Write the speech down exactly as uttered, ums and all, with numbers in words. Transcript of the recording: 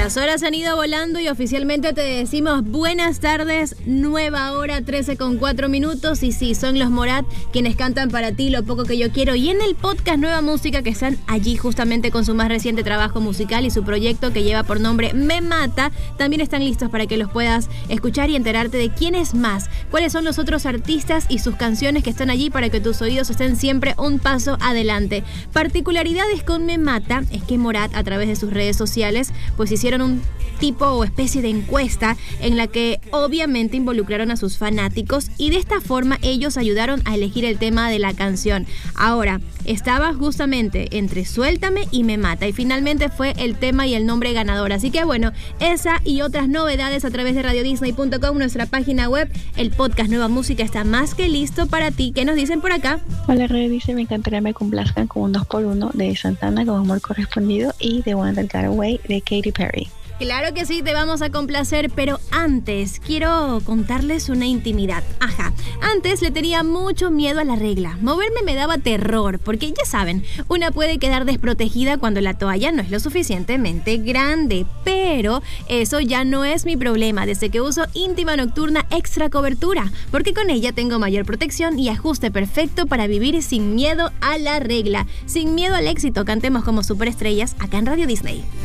Las horas han ido volando y oficialmente te decimos buenas tardes, nueva hora, trece con cuatro minutos. Y sí, son los Morat quienes cantan para ti Lo Poco Que Yo Quiero. Y en el podcast Nueva Música, que están allí justamente con su más reciente trabajo musical y su proyecto que lleva por nombre Me Mata, también están listos para que los puedas escuchar y enterarte de quién es más, cuáles son los otros artistas y sus canciones que están allí para que tus oídos estén siempre un paso adelante. Particularidades con Me Mata es que Morat, a través de sus redes sociales, pues hicieron un tipo o especie de encuesta en la que obviamente involucraron a sus fanáticos y de esta forma ellos ayudaron a elegir el tema de la canción. Ahora, estaba justamente entre Suéltame y Me Mata y finalmente fue el tema y el nombre ganador. Así que bueno, esa y otras novedades a través de radio disney punto com, nuestra página web. El podcast Nueva Música está más que listo para ti. ¿Qué nos dicen por acá? Hola, Radio Disney, me encantaría me complazcan con un dos por uno de Santana con Amor Correspondido y The One That Got Away de Katy Perry. Claro que sí, te vamos a complacer, pero antes quiero contarles una intimidad. Ajá, antes le tenía mucho miedo a la regla. Moverme me daba terror, porque ya saben, una puede quedar desprotegida cuando la toalla no es lo suficientemente grande. Pero eso ya no es mi problema desde que uso Íntima Nocturna Extra Cobertura, porque con ella tengo mayor protección y ajuste perfecto para vivir sin miedo a la regla. Sin miedo al éxito, cantemos como superestrellas acá en Radio Disney.